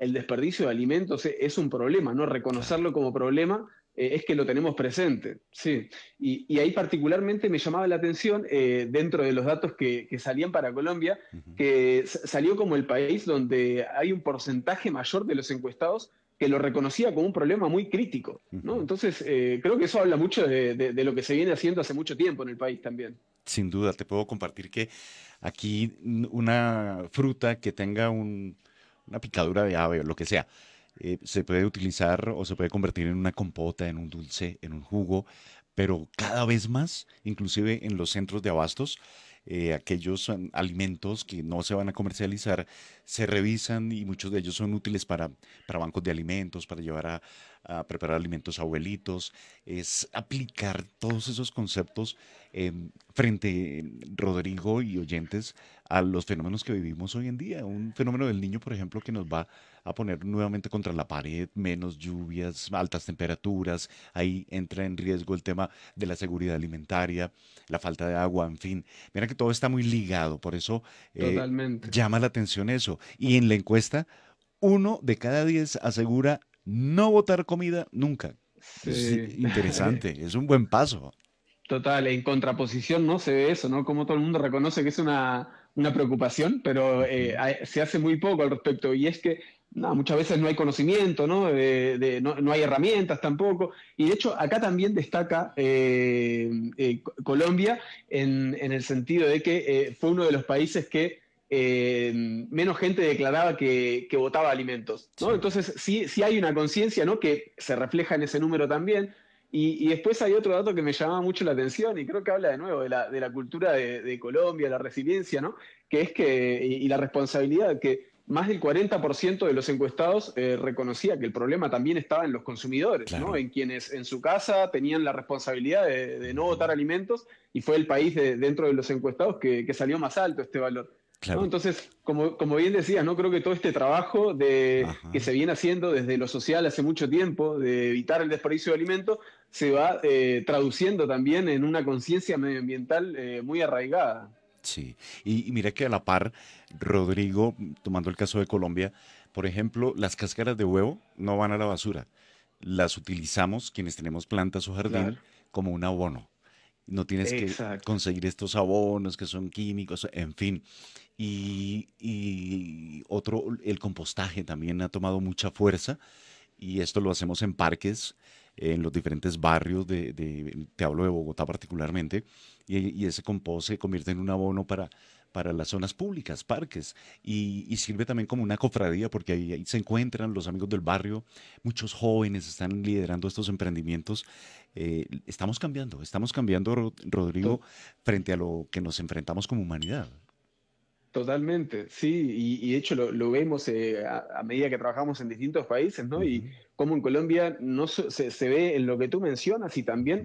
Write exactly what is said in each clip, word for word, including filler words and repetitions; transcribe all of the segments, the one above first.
el desperdicio de alimentos e- es un problema, ¿no? Claro. Reconocerlo como problema eh, es que lo tenemos presente, sí. Y, y ahí particularmente me llamaba la atención, eh, dentro de los datos que, que salían para Colombia, Ujú. que s- salió como el país donde hay un porcentaje mayor de los encuestados que lo reconocía como un problema muy crítico, ¿no? Ujú. Entonces, eh, creo que eso habla mucho de, de- de lo que se viene haciendo hace mucho tiempo en el país también. Sin duda, te puedo compartir que aquí n- una fruta que tenga un- una picadura de ave o lo que sea, eh, se puede utilizar o se puede convertir en una compota, en un dulce, en un jugo, pero cada vez más, inclusive en los centros de abastos, eh, aquellos um, alimentos que no se van a comercializar se revisan y muchos de ellos son útiles para, para bancos de alimentos, para llevar a, a preparar alimentos a abuelitos. Es aplicar todos esos conceptos eh, frente, Rodrigo y oyentes, a los fenómenos que vivimos hoy en día. Un fenómeno del niño, por ejemplo, que nos va a poner nuevamente contra la pared, menos lluvias, altas temperaturas, ahí entra en riesgo el tema de la seguridad alimentaria, la falta de agua, en fin. Mira que todo está muy ligado, por eso eh, Totalmente. llama la atención eso. Y en la encuesta, uno de cada diez asegura no botar comida nunca. Es Sí. interesante, es un buen paso. Total, en contraposición no se ve eso, ¿no? Como todo el mundo reconoce que es una, una preocupación, pero eh, Ujú. hay- se hace muy poco al respecto. Y es que no, muchas veces no hay conocimiento, ¿no? De- de- no, no hay herramientas tampoco. Y de hecho, acá también destaca eh, eh, Co- Colombia en, en el sentido de que eh, fue uno de los países que eh, menos gente declaraba que, que votaba alimentos, ¿no? Sí. Entonces, sí, sí hay una conciencia, ¿no? Que se refleja en ese número también. Y, y después hay otro dato que me llamaba mucho la atención y creo que habla de nuevo de la, de la cultura de, de Colombia, la resiliencia, ¿no? Que es que, y, y la responsabilidad, que más del cuarenta por ciento de los encuestados eh, reconocía que el problema también estaba en los consumidores, ¿no? Claro. En quienes en su casa tenían la responsabilidad de, de no Ujú. votar alimentos y fue el país de- dentro de los encuestados que, que salió más alto este valor. ¿No? Claro. Entonces, como, como bien decías, ¿no? Creo que todo este trabajo de, que Ajá. se viene haciendo desde lo social hace mucho tiempo, de evitar el desperdicio de alimentos, se va eh, traduciendo también en una conciencia medioambiental eh, muy arraigada. Sí. Y, y mira que a la par, Rodrigo, tomando el caso de Colombia, por ejemplo, las cáscaras de huevo no van a la basura. Las utilizamos, quienes tenemos plantas o jardín, Claro, como un abono. No tienes que exacto. conseguir estos abonos que son químicos, en fin. Y, y otro, el compostaje también ha tomado mucha fuerza y esto lo hacemos en parques, en los diferentes barrios de, de- te hablo de Bogotá particularmente, y, y ese compost se convierte en un abono para, para las zonas públicas, parques, y, y sirve también como una cofradía porque ahí, ahí se encuentran los amigos del barrio, muchos jóvenes están liderando estos emprendimientos. Eh, estamos cambiando, estamos cambiando, Ro- Rodrigo, To- frente a lo que nos enfrentamos como humanidad. Totalmente, sí, y, y de hecho lo, lo vemos eh, a, a medida que trabajamos en distintos países, ¿no? Ujú. Y como en Colombia no so- se, se ve en lo que tú mencionas y Ujú. también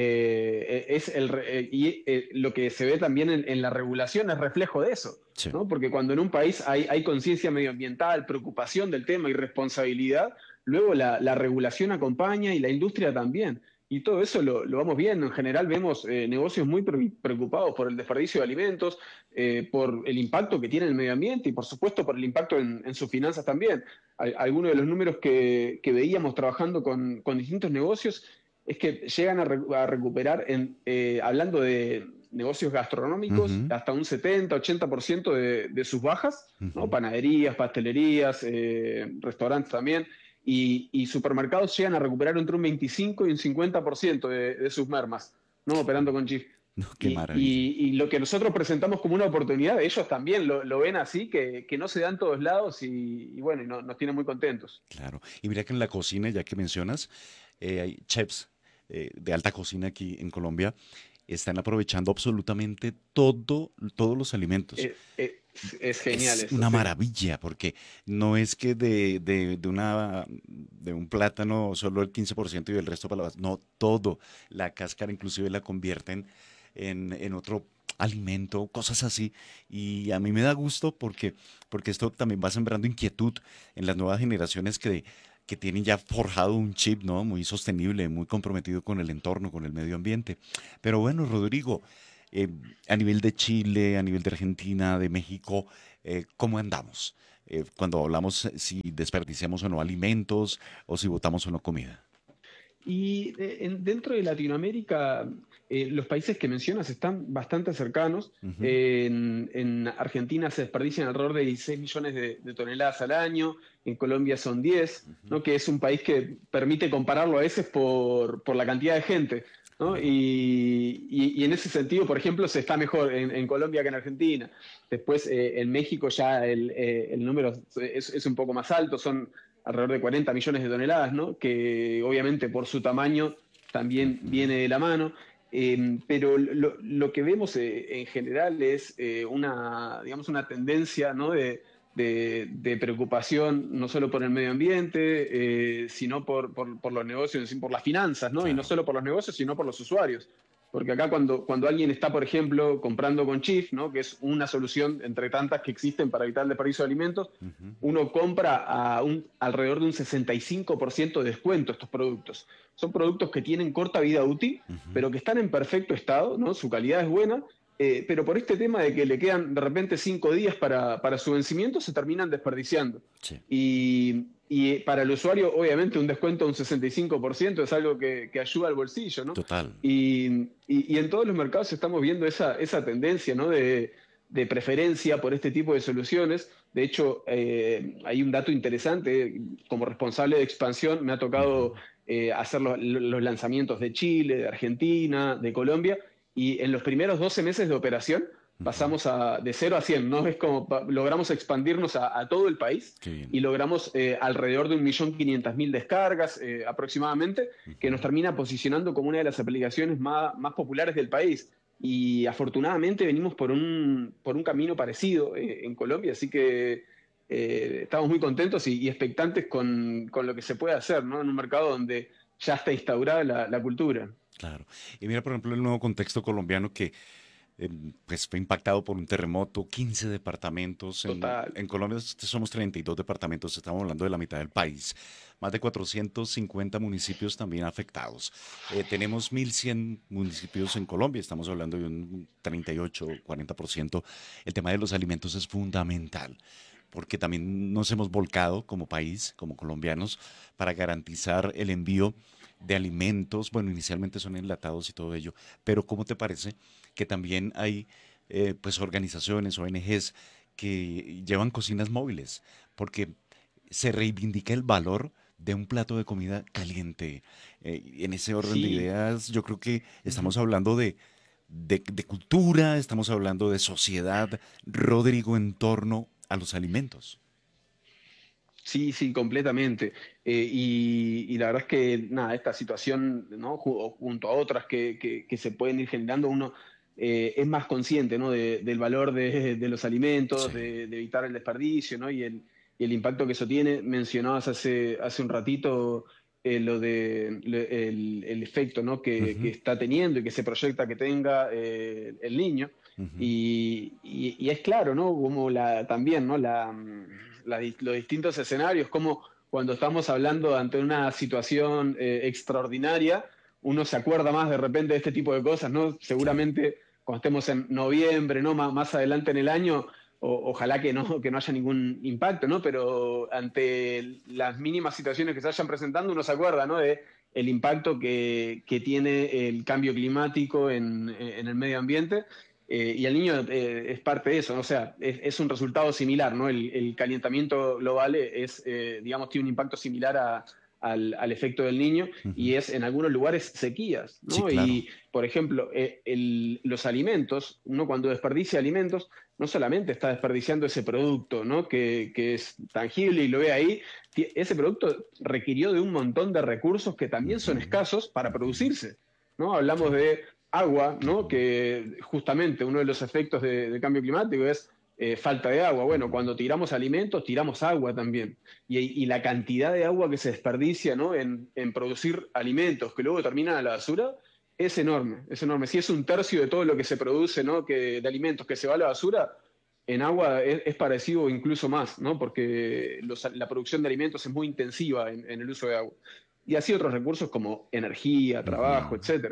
eh, es el, re- eh, y eh, lo que se ve también en, en la regulación es reflejo de eso, Sí. ¿no? Porque cuando en un país hay, hay conciencia medioambiental, preocupación del tema y responsabilidad, luego la, la regulación acompaña y la industria también. Y todo eso lo, lo vamos viendo. En general vemos eh, negocios muy pre- preocupados por el desperdicio de alimentos, eh, por el impacto que tiene en el medio ambiente y por supuesto por el impacto en, en sus finanzas también. Al- Algunos de los números que, que veíamos trabajando con, con distintos negocios es que llegan a, re- a recuperar, en, eh, hablando de negocios gastronómicos, Ujú. hasta un setenta ochenta por ciento de, de sus bajas, ¿no? Ujú. Panaderías, pastelerías, eh, restaurantes también. Y, y supermercados llegan a recuperar entre un veinticinco y un cincuenta por ciento de, de sus mermas, ¿no? Operando con G I F. No, qué Y, maravilla. y- y lo que nosotros presentamos como una oportunidad, ellos también lo, lo ven así, que, que no se da en todos lados y, y bueno, y no- nos tiene muy contentos. Claro. Y mira que en la cocina, ya que mencionas, eh, hay chefs eh, de alta cocina aquí en Colombia, están aprovechando absolutamente todo, todos los alimentos. Eh, eh, es, es genial Es eso, una sí. maravilla porque no es que de, de, de una, de un plátano solo el quince por ciento y el resto para la bas- no, todo. La cáscara inclusive la convierten en, en otro alimento, cosas así. Y a mí me da gusto porque, porque esto también va sembrando inquietud en las nuevas generaciones que, que tienen ya forjado un chip, ¿no? Muy sostenible, muy comprometido con el entorno, con el medio ambiente. Pero bueno, Rodrigo, eh, a nivel de Chile, a nivel de Argentina, de México, eh, ¿cómo andamos? eh, cuando hablamos eh, si desperdiciamos o no alimentos o si botamos o no comida? Y eh, en- dentro de Latinoamérica, eh, los países que mencionas están bastante cercanos. Ujú, Eh, en, en Argentina se desperdician alrededor de dieciséis millones de, de toneladas al año, en Colombia son diez, ujú. ¿no? Que es un país que permite compararlo a veces por, por la cantidad de gente, ¿no? Claro, Y, y- y en ese sentido, por ejemplo, se está mejor en, en Colombia que en Argentina. Después, eh, en México ya el, eh, el número es, es un poco más alto, son alrededor de cuarenta millones de toneladas, ¿no? Que obviamente por su tamaño también ujú, viene de la mano. Eh, pero lo, lo, que vemos eh, en general es eh, una, digamos, una tendencia, ¿no? de, de, de, preocupación no solo por el medio ambiente, eh, sino por, por, por, los negocios, por las finanzas, ¿no? Y no claro. solo por los negocios, sino por los usuarios. Porque acá cuando, cuando alguien está, por ejemplo, comprando con Chief, ¿no? Que es una solución entre tantas que existen para evitar el desperdicio de alimentos, Ujú, uno compra a un, alrededor de un sesenta y cinco por ciento de descuento estos productos. Son productos que tienen corta vida útil, ujú. pero que están en perfecto estado, ¿no? Su calidad es buena, eh, pero por este tema de que le quedan de repente cinco días para, para su vencimiento, se terminan desperdiciando. Sí, Y, y, para el usuario, obviamente, un descuento de un sesenta y cinco por ciento es algo que, que ayuda al bolsillo, ¿no? total. Y, y, y, en todos los mercados estamos viendo esa, esa tendencia, ¿no? De, de preferencia por este tipo de soluciones. De hecho, eh, hay un dato interesante. Como responsable de expansión, me ha Ujú, tocado eh, hacer los, los, lanzamientos de Chile, de Argentina, de Colombia, y en los primeros doce meses de operación ujú. pasamos a, de cero a cien, ¿no? Es como logramos expandirnos a, a todo el país Qué bien. y logramos eh, alrededor de un millón quinientas mil descargas eh, aproximadamente, que nos Ujú. termina posicionando como una de las aplicaciones más, más populares del país. Y afortunadamente venimos por un, por un camino parecido eh, en Colombia, así que eh, estamos muy contentos y, y expectantes con, con, lo que se puede hacer, ¿no? En un mercado donde ya está instaurada la, la cultura. Claro. Y mira, por ejemplo, el nuevo contexto colombiano que eh, pues fue impactado por un terremoto, quince departamentos. En, Total. en Colombia somos treinta y dos departamentos, estamos hablando de la mitad del país. Más de cuatrocientos cincuenta municipios también afectados. Eh, tenemos mil cien municipios en Colombia, estamos hablando de un treinta y ocho, cuarenta por ciento. El tema de los alimentos es fundamental, porque también nos hemos volcado como país, como colombianos, para garantizar el envío de alimentos. Bueno, inicialmente son enlatados y todo ello, pero ¿cómo te parece que también hay eh, pues organizaciones, O N Ges, que llevan cocinas móviles? Porque se reivindica el valor de un plato de comida caliente. Eh, en ese orden de Sí. ideas, yo creo que Uh -huh. estamos hablando de, de, de cultura, estamos hablando de sociedad, Rodrigo, en torno a los alimentos. Sí, sí, completamente. Eh, y, y, la verdad es que, nada, esta situación, ¿no? Junto a otras que, que, que se pueden ir generando, uno eh, es más consciente, ¿no? De, del valor de, de los alimentos, Sí. de, de, evitar el desperdicio, ¿no? Y el, y el impacto que eso tiene. Mencionabas hace, hace un ratito eh, lo de le- el, el efecto, ¿no? Que, que, Ujú, está teniendo y que se proyecta que tenga eh, el niño. ujú. Y, y, y, es claro, ¿no? Como la, también, ¿no? La, la, los distintos escenarios, como cuando estamos hablando ante una situación eh, extraordinaria, uno se acuerda más de repente de este tipo de cosas, ¿no? Claro. Seguramente cuando estemos en noviembre, ¿no? Más, más adelante en el año, o, ojalá que no, que no haya ningún impacto, ¿no? Pero ante las mínimas situaciones que se vayan presentando, uno se acuerda, ¿no? De el impacto que, que tiene el cambio climático en, en el medio ambiente. Eh, y el niño eh, es parte de eso, ¿no? O sea, es, es, un resultado similar, ¿no? El, el calentamiento global es, eh, digamos, tiene un impacto similar a, al, al, efecto del niño Ujú. y es en algunos lugares sequías, Sí, ¿no? claro. Y, por ejemplo, eh, el, los alimentos, uno cuando desperdicia alimentos, no solamente está desperdiciando ese producto, ¿no? Que, que es tangible y lo ve ahí, ese producto requirió de un montón de recursos que también Ujú, son escasos para ujú. producirse, ¿no? Hablamos Claro. de agua, ¿no? Ujú, Que justamente uno de los efectos de, de cambio climático es eh, falta de agua. Bueno, ujú. cuando tiramos alimentos, tiramos agua también. Y, y la cantidad de agua que se desperdicia, ¿no? en, en, producir alimentos que luego terminan a la basura es enorme, es enorme. Si es un tercio de todo lo que se produce, ¿no? que, de alimentos que se va a la basura, en agua es, es parecido o incluso más, ¿no? Porque los, la producción de alimentos es muy intensiva en, en el uso de agua. Y así otros recursos como energía, Ujú. trabajo, etcétera.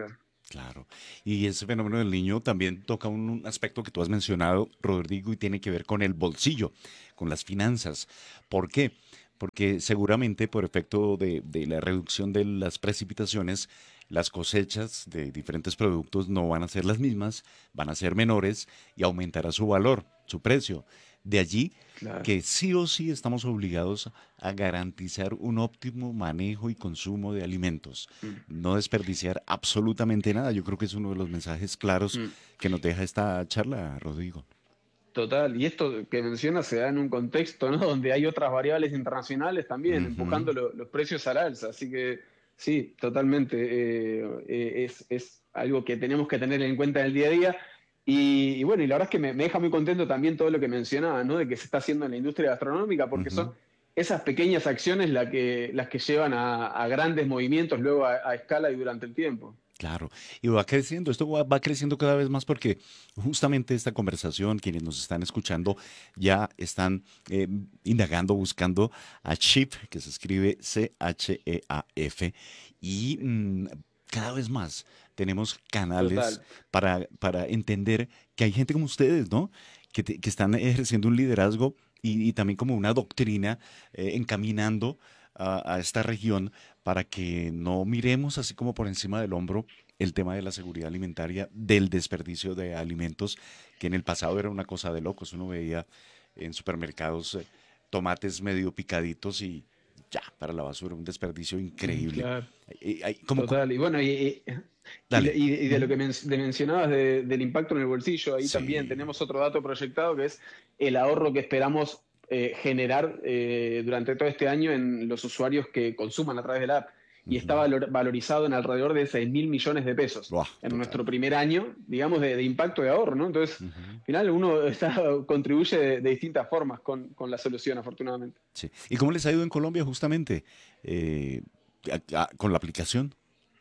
Claro. Y ese fenómeno del niño también toca un un aspecto que tú has mencionado, Rodrigo, y tiene que ver con el bolsillo, con las finanzas. ¿Por qué? Porque seguramente por efecto de, de la reducción de las precipitaciones, las cosechas de diferentes productos no van a ser las mismas, van a ser menores y aumentará su valor, su precio. De allí Claro. que sí o sí estamos obligados a garantizar un óptimo manejo y consumo de alimentos, Mm, no desperdiciar absolutamente nada. Yo creo que es uno de los mensajes claros mm. que nos deja esta charla, Rodrigo. Total, y esto que mencionas se da en un contexto, ¿no? Donde hay otras variables internacionales también Ujú, empujando lo- los precios al alza. Así que sí, totalmente. eh, eh, es, es algo que tenemos que tener en cuenta en el día a día. Y, y bueno, y la verdad es que me, me deja muy contento también todo lo que mencionaba, ¿no? De que se está haciendo en la industria gastronómica, porque son ujú. esas pequeñas acciones la que, las que llevan a, a grandes movimientos luego a, a escala y durante el tiempo. Claro, y va creciendo, esto va, va creciendo cada vez más porque justamente esta conversación, quienes nos están escuchando, ya están eh, indagando, buscando a Chef, que se escribe C H E A F, y mm, cada vez más tenemos canales Total. para, para entender que hay gente como ustedes, ¿no? Que, te- que están ejerciendo un liderazgo y, y también como una doctrina eh, encaminando a, a esta región para que no miremos así como por encima del hombro el tema de la seguridad alimentaria, del desperdicio de alimentos, que en el pasado era una cosa de locos. Uno veía en supermercados eh, tomates medio picaditos y ya, para la basura, un desperdicio Mm, increíble. claro. Eh, hay como, co- Total, y bueno, y, y- y dale. de y de lo Ujú. que men- de mencionabas de- del impacto en el bolsillo, ahí también Sí. tenemos otro dato proyectado que es el ahorro que esperamos eh, generar eh, durante todo este año en los usuarios que consuman a través de la app. Y está Ujú. valor- valorizado en alrededor de seis mil millones de pesos Buah, en total. nuestro primer año, digamos, de, de impacto de ahorro, ¿no? Entonces, Ujú. al final uno está, contribuye de, de distintas formas con, con la solución, afortunadamente. Sí. ¿Y cómo les ha ido en Colombia justamente eh, a- a- con la aplicación?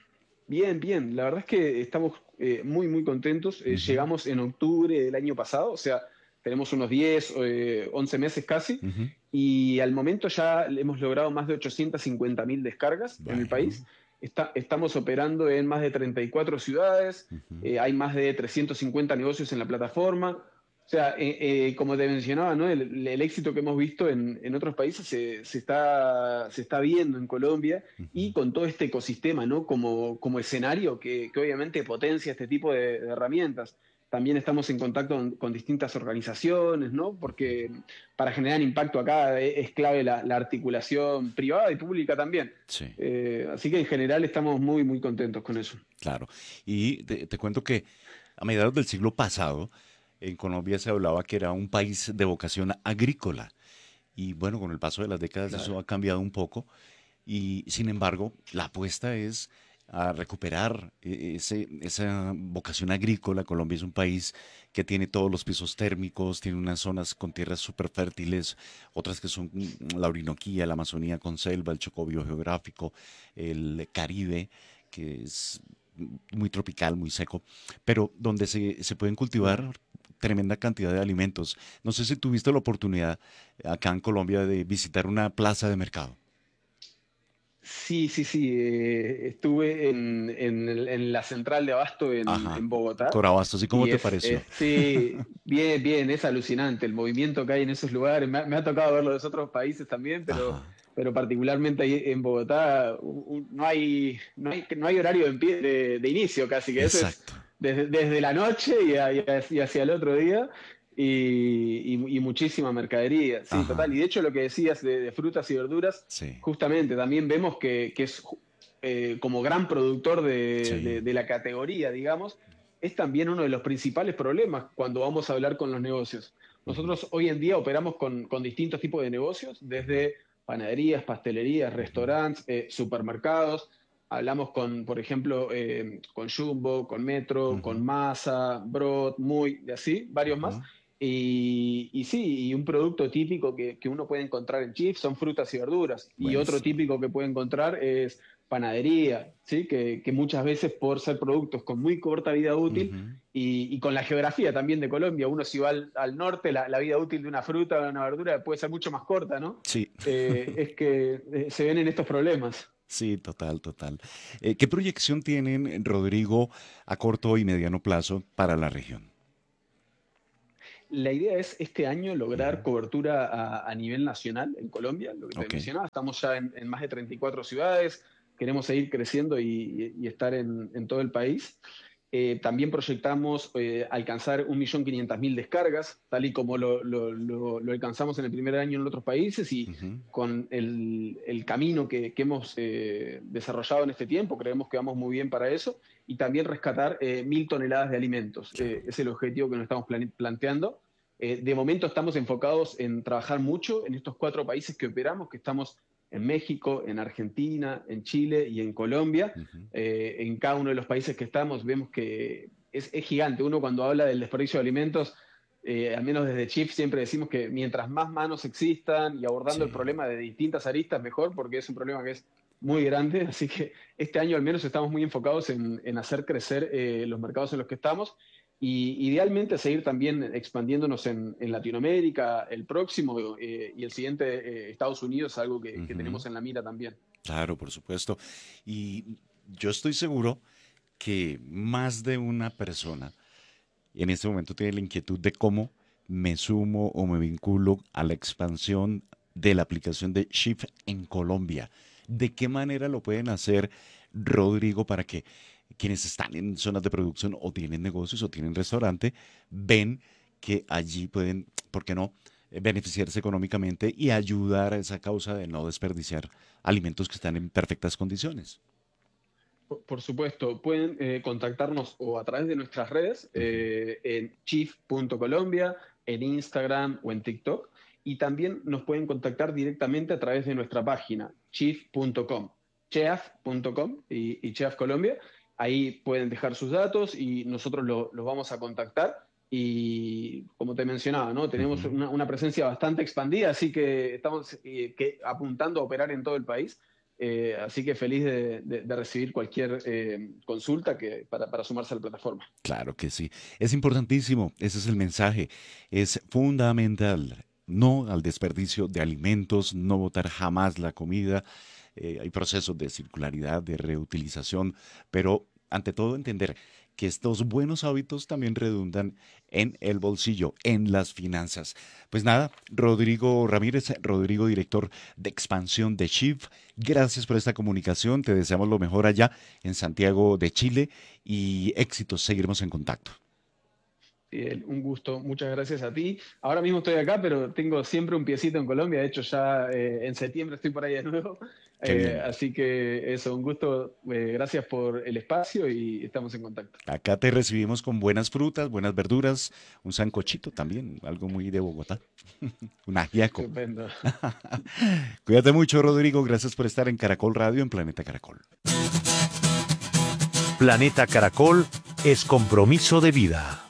Bien, bien. La verdad es que estamos eh, muy, muy contentos. Eh, Ujú, llegamos en octubre del año pasado, o sea, tenemos unos diez, eh, once meses casi, ujú. y al momento ya hemos logrado más de ochocientas cincuenta mil descargas en el país. Bueno. Está- estamos operando en más de treinta y cuatro ciudades, Ujú, eh, hay más de trescientos cincuenta negocios en la plataforma. O sea, eh, eh, como te mencionaba, ¿no? El, el éxito que hemos visto en, en otros países se, se está, se está viendo en Colombia ujú. y con todo este ecosistema, ¿no? Como, como escenario que, que obviamente potencia este tipo de, de herramientas. También estamos en contacto con, con distintas organizaciones, ¿no? Porque para generar impacto acá es, es clave la, la articulación privada y pública también. Sí. Eh, así que en general estamos muy, muy contentos con eso. Claro. Y te, te cuento que a mediados del siglo pasado, en Colombia se hablaba que era un país de vocación agrícola. Y bueno, con el paso de las décadas Claro. eso ha cambiado un poco. Y sin embargo, la apuesta es a recuperar eh, ese, esa vocación agrícola. Colombia es un país que tiene todos los pisos térmicos, tiene unas zonas con tierras súper fértiles, otras que son mm, la Orinoquía, la Amazonía con selva, el Chocó biogeográfico, el Caribe, que es muy tropical, muy seco, pero donde se, se pueden Claro. cultivar tremenda cantidad de alimentos. No sé si tuviste la oportunidad acá en Colombia de visitar una plaza de mercado. Sí, sí, sí. eh, estuve en, en el- en la central de Abasto en, Ajá. en Bogotá. Corabastos, ¿y cómo Y te es, pareció? es- sí, bien, bien, es alucinante el movimiento que hay en esos lugares. Me, ha me ha tocado verlo de otros países también, pero, Ajá. pero particularmente ahí en Bogotá u- u- no hay, no hay, no hay horario de, empie- de- de inicio casi, que eso es Exacto. desde, desde la noche y, a- y a- y hacia el otro día. Y, y- y muchísima mercadería, sí, total. Ajá. Y de hecho lo que decías de, de frutas y verduras, Sí. justamente también vemos que, que es eh, como gran productor de, Sí. de de la categoría, digamos es también uno de los principales problemas cuando vamos a hablar con los negocios. Ujú, Nosotros hoy en día operamos con, con distintos tipos de negocios, ujú, desde panaderías, pastelerías, ujú, restaurantes, eh, supermercados. Hablamos con, por ejemplo, eh, con Jumbo, con Metro, ujú, con Masa, Brod, Muy, y así, varios más. ujú. Y, y sí, y un producto típico que, que uno puede encontrar en Chief son frutas y verduras. Y otro Buenísimo. típico que puede encontrar es panadería, ¿sí? Que, que muchas veces por ser productos con muy corta vida útil Ujú. y, y con la geografía también de Colombia, uno si va al, al norte, la, la, vida útil de una fruta o de una verdura puede ser mucho más corta, ¿no? Sí. Eh, es que eh, se ven en estos problemas. Sí, total, total. Eh, ¿qué proyección tienen, Rodrigo, a corto y mediano plazo para la región? La idea es este año Ujú. lograr cobertura a, a nivel nacional en Colombia, lo que te Ok. mencionaba, estamos ya en, en más de treinta y cuatro ciudades, queremos seguir creciendo y, y estar en, en todo el país. Eh, también proyectamos eh, alcanzar un millón quinientas mil descargas, tal y como lo, lo- lo- lo alcanzamos en el primer año en otros países y Ujú. con el, el camino que, que hemos eh, desarrollado en este tiempo, creemos que vamos muy bien para eso. Y también rescatar eh, mil toneladas de alimentos. Claro. Eh, es el objetivo que nos estamos plane- planteando. Eh, de momento estamos enfocados en trabajar mucho en estos cuatro países que operamos, que estamos en México, en Argentina, en Chile y en Colombia. Ujú. Eh, en cada uno de los países que estamos vemos que es, es gigante. Uno cuando habla del desperdicio de alimentos, eh, al menos desde Chief siempre decimos que mientras más manos existan y abordando el Sí. problema de distintas aristas, mejor, porque es un problema que es muy grande. Así que este año al menos estamos muy enfocados en, en hacer crecer eh, los mercados en los que estamos y idealmente seguir también expandiéndonos en, en Latinoamérica, el próximo eh, y el siguiente, eh, Estados Unidos, algo que, que Ujú. tenemos en la mira también. Claro, por supuesto. Y yo estoy seguro que más de una persona en este momento tiene la inquietud de cómo me sumo o me vinculo a la expansión de la aplicación de Shift en Colombia. ¿De qué manera lo pueden hacer, Rodrigo, para que quienes están en zonas de producción o tienen negocios o tienen restaurante ven que allí pueden, ¿por qué no?, eh, beneficiarse económicamente y ayudar a esa causa de no desperdiciar alimentos que están en perfectas condiciones? Por, por supuesto, pueden eh, contactarnos o a través de nuestras redes Ujú. eh, en chief punto colombia, en Instagram o en TikTok. Y también nos pueden contactar directamente a través de nuestra página, chief punto com, chef punto com y, y Chef Colombia. Ahí pueden dejar sus datos y nosotros lo- los vamos a contactar. Y como te mencionaba, ¿no? Tenemos Ujú. una, una presencia bastante expandida, así que estamos eh, que, apuntando a operar en todo el país. Eh, así que feliz de, de- de recibir cualquier eh, consulta que, para, para sumarse a la plataforma. Claro que sí. Es importantísimo, ese es el mensaje. Es fundamental. No al desperdicio de alimentos, no botar jamás la comida. Eh, hay procesos de circularidad, de reutilización, pero ante todo entender que estos buenos hábitos también redundan en el bolsillo, en las finanzas. Pues nada, Rodrigo Ramírez, Rodrigo, director de expansión de Shift, gracias por esta comunicación. Te deseamos lo mejor allá en Santiago de Chile y éxitos. Seguiremos en contacto. Eh, un gusto, muchas gracias a ti. Ahora mismo estoy acá, pero tengo siempre un piecito en Colombia. De hecho, ya eh, en septiembre estoy por ahí de nuevo. Qué Eh, bien. así que eso, un gusto. Eh, gracias por el espacio y estamos en contacto. Acá te recibimos con buenas frutas, buenas verduras, un sancochito también, algo muy de Bogotá, un ajiaco. Estupendo. Cuídate mucho, Rodrigo. Gracias por estar en Caracol Radio en Planeta Caracol. Planeta Caracol es compromiso de vida.